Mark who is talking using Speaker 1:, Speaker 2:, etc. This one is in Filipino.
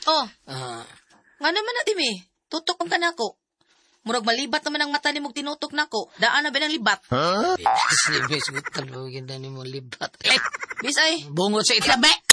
Speaker 1: Oh,
Speaker 2: Ah,
Speaker 1: nga naman na, Dimi. Tutok ang kanako. Murag malibat naman ang mata ni mong tinutok nako. Daan na ba ng libat?
Speaker 2: Huh? Libis, gutal, bagay ni mo libat.
Speaker 1: Bisay.
Speaker 2: Bungot sa itabi!